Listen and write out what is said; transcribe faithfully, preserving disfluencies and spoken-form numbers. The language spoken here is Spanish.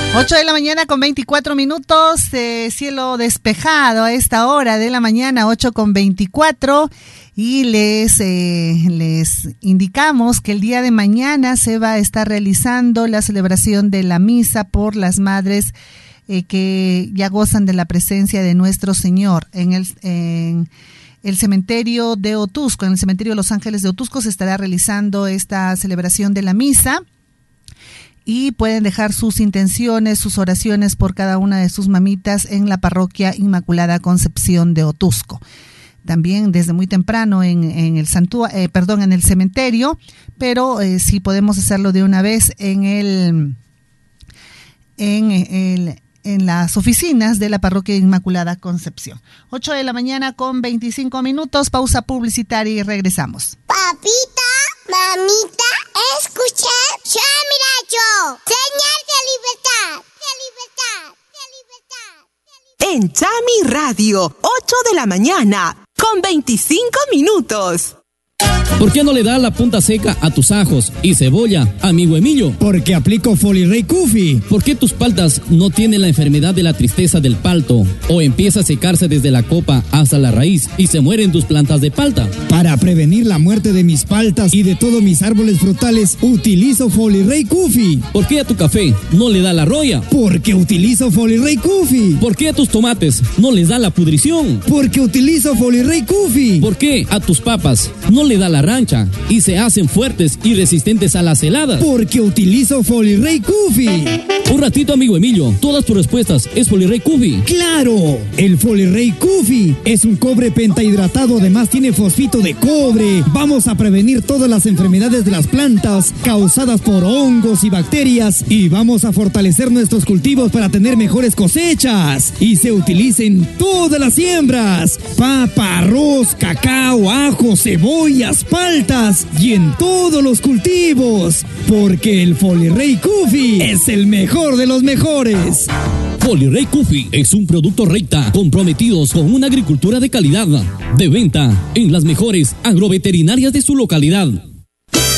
ocho de la mañana con veinticuatro minutos, eh, cielo despejado a esta hora de la mañana, ocho con veinticuatro, y les, eh, les indicamos que el día de mañana se va a estar realizando la celebración de la misa por las madres eh, que ya gozan de la presencia de nuestro Señor en el, en el cementerio de Otusco, en el cementerio de Los Ángeles de Otusco se estará realizando esta celebración de la misa. Y pueden dejar sus intenciones, sus oraciones por cada una de sus mamitas en la parroquia Inmaculada Concepción de Otusco. También desde muy temprano en, en el santua, eh, perdón, en el cementerio, pero eh, sí podemos hacerlo de una vez en el, en el, en las oficinas de la parroquia Inmaculada Concepción. ocho de la mañana con veinticinco minutos, pausa publicitaria y regresamos. Papita, mamita, escuché Chami Radio, señal de libertad, de libertad, de libertad, de libertad. En Chami Radio, ocho de la mañana, con veinticinco minutos. ¿Por qué no le das la punta seca a tus ajos y cebolla, amigo Emilio? Porque aplico Folirey Kufi. ¿Por qué tus paltas no tienen la enfermedad de la tristeza del palto? ¿O empieza a secarse desde la copa hasta la raíz y se mueren tus plantas de palta? Para prevenir la muerte de mis paltas y de todos mis árboles frutales, utilizo Folirey Kufi. ¿Por qué a tu café no le da la roya? Porque utilizo Folirey Kufi. ¿Por qué a tus tomates no les da la pudrición? Porque utilizo Folirey Kufi. ¿Por qué a tus papas no le da la rancha y se hacen fuertes y resistentes a las heladas? Porque utilizo Folirey Kufi. Un ratito, amigo Emilio, todas tus respuestas es Folirey Kufi. ¡Claro! El Folirey Kufi es un cobre pentahidratado, además tiene fosfito de cobre. Vamos a prevenir todas las enfermedades de las plantas causadas por hongos y bacterias y vamos a fortalecer nuestros cultivos para tener mejores cosechas. Y se utiliza en todas las siembras: papa, arroz, cacao, ajo, cebollas, paltas y en todos los cultivos, porque el Folirey Kufi es el mejor de los mejores. Folirey Kufi es un producto Recta, comprometidos con una agricultura de calidad, de venta en las mejores agroveterinarias de su localidad.